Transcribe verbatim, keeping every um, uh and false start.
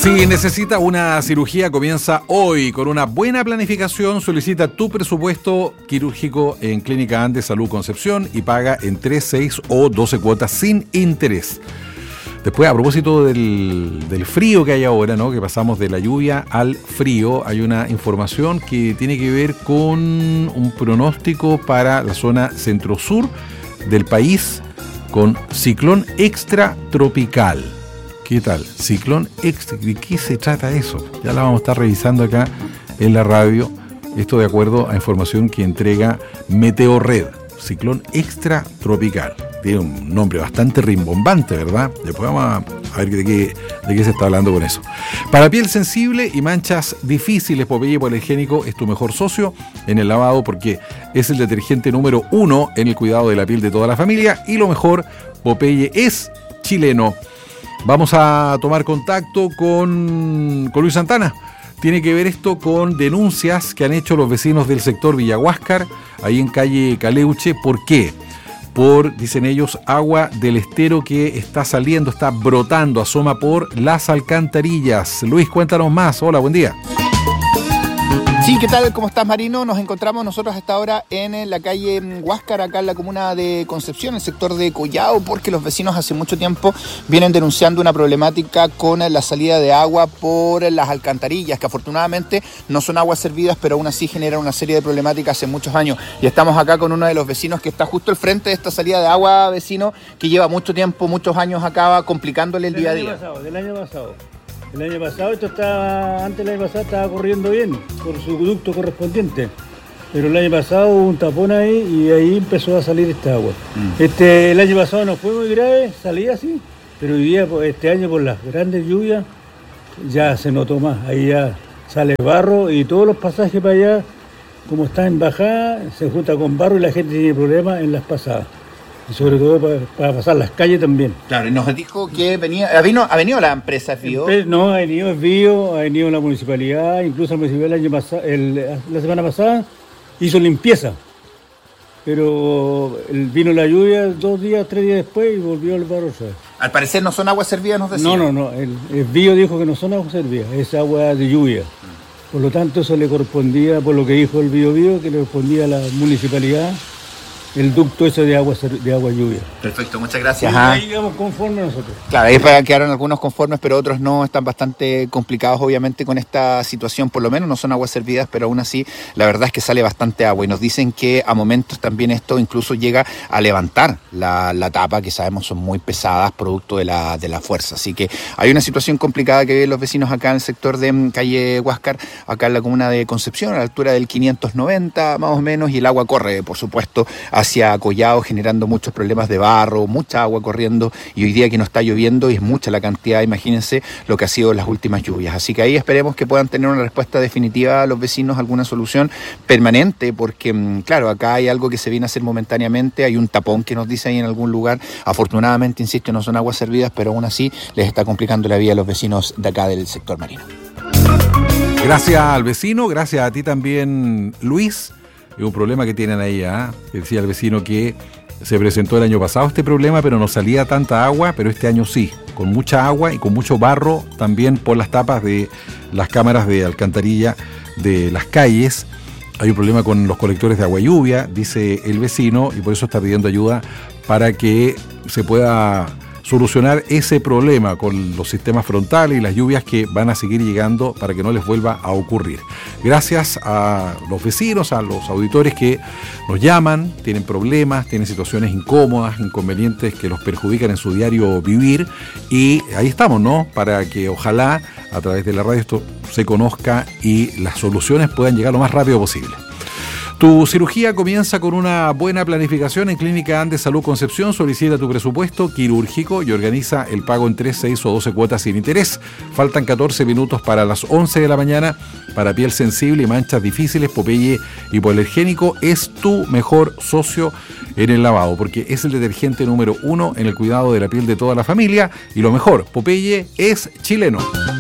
Si necesita una cirugía, comienza hoy. Con una buena planificación, solicita tu presupuesto quirúrgico en Clínica Andes Salud Concepción y paga en tres, seis o doce cuotas sin interés. Después, a propósito del, del frío que hay ahora, ¿no? Que pasamos de la lluvia al frío, hay una información que tiene que ver con un pronóstico para la zona centro-sur del país con ciclón extratropical. ¿Qué tal? Ciclón extra. ¿De qué se trata eso? Ya la vamos a estar revisando acá en la radio. Esto de acuerdo a información que entrega Meteorred. Ciclón extratropical. Tiene un nombre bastante rimbombante, ¿verdad? Después vamos a ver de qué, de qué se está hablando con eso. Para piel sensible y manchas difíciles, Popeye Hipoalergénico es tu mejor socio en el lavado porque es el detergente número uno en el cuidado de la piel de toda la familia. Y lo mejor, Popeye es chileno. Vamos a tomar contacto con, con Luis Santana. Tiene que ver esto con denuncias que han hecho los vecinos del sector Villahuáscar, ahí en calle Caleuche. ¿Por qué? Por, dicen ellos, agua del estero que está saliendo, está brotando, asoma por las alcantarillas. Luis, cuéntanos más. Hola, buen día. Sí, ¿qué tal? ¿Cómo estás, Marino? Nos encontramos nosotros hasta ahora en la calle Huáscar, acá en la comuna de Concepción, en el sector de Collao, porque los vecinos hace mucho tiempo vienen denunciando una problemática con la salida de agua por las alcantarillas, que afortunadamente no son aguas servidas, pero aún así generan una serie de problemáticas hace muchos años. Y estamos acá con uno de los vecinos que está justo al frente de esta salida de agua, vecino, que lleva mucho tiempo, muchos años acá, complicándole el día a día. Del año pasado, del año pasado. El año pasado, esto estaba, antes del año pasado estaba corriendo bien por su ducto correspondiente, pero el año pasado hubo un tapón ahí y ahí empezó a salir esta agua. Mm. Este, el año pasado no fue muy grave, salía así, pero hoy día, este año por las grandes lluvias, ya se notó más, ahí ya sale barro y todos los pasajes para allá, como está en bajada, se junta con barro y la gente tiene problemas en las pasadas. Y sobre todo para, para pasar las calles también. Claro, y nos dijo que venía, ha venido, ha venido la empresa Fío. No, ha venido el Fío, ha venido la municipalidad, incluso la municipalidad el año pasado, el, la semana pasada hizo limpieza. Pero el, vino la lluvia dos días, tres días después y volvió el barro. ¿Sabes? Al parecer no son aguas servidas, nos decía. No, no, no, el, el Fío dijo que no son aguas servidas, es agua de lluvia. Por lo tanto, eso le correspondía, por lo que dijo el Fío Fío, que le correspondía a la municipalidad el ducto ese de agua de agua lluvia. Perfecto, muchas gracias. Y ahí quedamos conformes nosotros. Claro, ahí quedaron algunos conformes, pero otros no, están bastante complicados obviamente con esta situación, por lo menos no son aguas servidas, pero aún así la verdad es que sale bastante agua y nos dicen que a momentos también esto incluso llega a levantar la, la tapa, que sabemos son muy pesadas, producto de la, de la fuerza. Así que hay una situación complicada que viven los vecinos acá en el sector de calle Huáscar, acá en la comuna de Concepción, a la altura del quinientos noventa más o menos, y el agua corre, por supuesto, hacia Collao, generando muchos problemas de barro, mucha agua corriendo, y hoy día que no está lloviendo y es mucha la cantidad, imagínense lo que ha sido las últimas lluvias. Así que ahí esperemos que puedan tener una respuesta definitiva a los vecinos, alguna solución permanente, porque claro, acá hay algo que se viene a hacer momentáneamente, hay un tapón que nos dice ahí en algún lugar, afortunadamente, insisto, no son aguas servidas, pero aún así les está complicando la vida a los vecinos de acá del sector marino. Gracias al vecino, gracias a ti también, Luis. Es un problema que tienen ahí, ¿eh? Decía el vecino que se presentó el año pasado este problema, pero no salía tanta agua, pero este año sí, con mucha agua y con mucho barro también por las tapas de las cámaras de alcantarilla de las calles. Hay un problema con los colectores de agua lluvia, dice el vecino, y por eso está pidiendo ayuda para que se pueda solucionar ese problema con los sistemas frontales y las lluvias que van a seguir llegando para que no les vuelva a ocurrir. Gracias a los vecinos, a los auditores que nos llaman, tienen problemas, tienen situaciones incómodas, inconvenientes que los perjudican en su diario vivir, y ahí estamos, ¿no? Para que ojalá a través de la radio esto se conozca y las soluciones puedan llegar lo más rápido posible. Tu cirugía comienza con una buena planificación en Clínica Andes Salud Concepción. Solicita tu presupuesto quirúrgico y organiza el pago en tres, seis o doce cuotas sin interés. Faltan catorce minutos para las once de la mañana. Para piel sensible y manchas difíciles, Popeye Hipoalergénico es tu mejor socio en el lavado, porque es el detergente número uno en el cuidado de la piel de toda la familia. Y lo mejor, Popeye es chileno.